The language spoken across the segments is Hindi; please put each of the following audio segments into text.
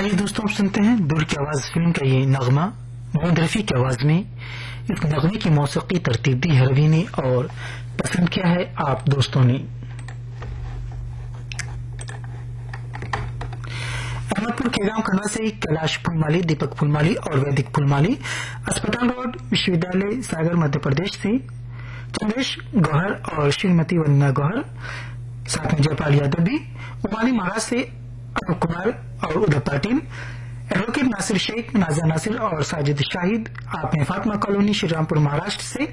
आइए दोस्तों, आप सुनते हैं दूर की आवाज फिल्म का ये नगमा मोहम्मद रफी की आवाज में। इस नगमे की मौसीकी तरतीब दी है रवि ने और पसंद किया है आप दोस्तों ने। अहमदपुर केगांव खंडवा से कैलाश फुलमाली, दीपक फुलमाली और वैदिक फुलमाली, अस्पताल रोड, विश्वविद्यालय सागर मध्य प्रदेश से चंद्रेश गौहर और श्रीमती वंदना गौहर, साथ में जयपाल यादव भी, उमानी महाराज से अनूप कुमार और उदय पाटिल, एडवोकेट नासिर शेख, नाजा नासिर और साजिद शाहिद, आपने फातिमा कॉलोनी श्रीरामपुर महाराष्ट्र से,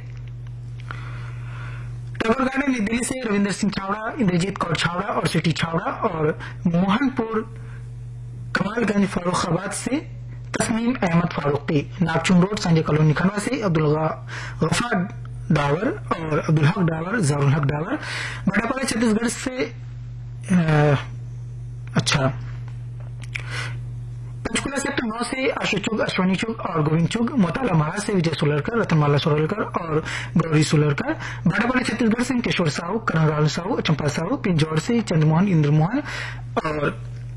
टैगोर गार्डन नई दिल्ली से रविंदर सिंह छावड़ा, इंद्रजीत कौर छावड़ा और सिटी छावड़ा, और मोहनपुर कमालगंज फर्रुखाबाद से तस्नीम अहमद फारूकी, नागचुन रोड संजय कॉलोनी खंडवा से अब्दुल गफार डावर और अब्दुल हक डावर, जारुल हक डावर, बड़ापाड़ा छत्तीसगढ़ से पंचकुला सेक्टर 9 से आशु चुग, अश्वनी चुग और गोविंद चुग, मोताला महाराज से विजय सुलरकर, रतनमाला सुलरकर और गौरी सुलरकर, बड़ापाड़ा छत्तीसगढ़ से किशोर साहू, करणराल साहू, चंपा साहू, पिंजौर से चंद्रमोहन, इंद्रमोहन और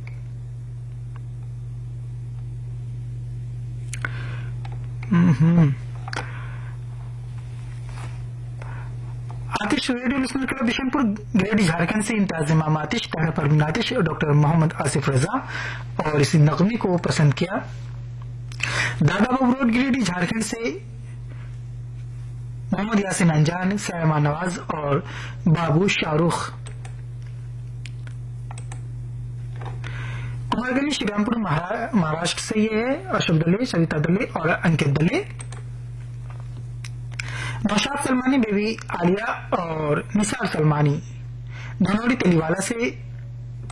आतिश radio listener club Bishanpur Giridih Jharkhand से इम्तियाज इमाम आतिश, तारा परवीन आतिश, डॉक्टर मोहम्मद आसिफ रजा और इसी नगमे को पसंद किया। दादा बाबू रोड गिरिडीह झारखंड से मोहम्मद यासिन अंजान, सैमा नवाज और बाबू शाहरुख। कुमारगंज श्रीरामपुर महाराष्ट्र से ये है अशोक दले, सविता दले और अंकित दले। नौशाद सलमानी, बेबी आलिया और निसार सलमानी, धनौड़ी तेलीवाला से